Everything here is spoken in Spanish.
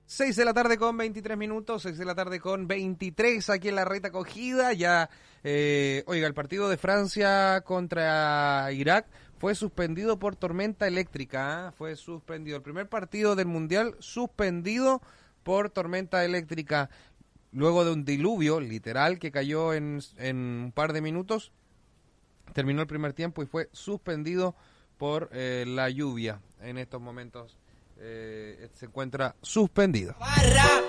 6 de la tarde con 23 minutos, 6 de la tarde con 23 aquí en la Reta Acogida. Ya, oiga, el partido de Francia contra Irak fue suspendido por tormenta eléctrica. Fue suspendido. El primer partido del Mundial suspendido por tormenta eléctrica. Luego de un diluvio literal que cayó en un par de minutos. Terminó el primer tiempo y fue suspendido por la lluvia. En estos momentos se encuentra suspendido.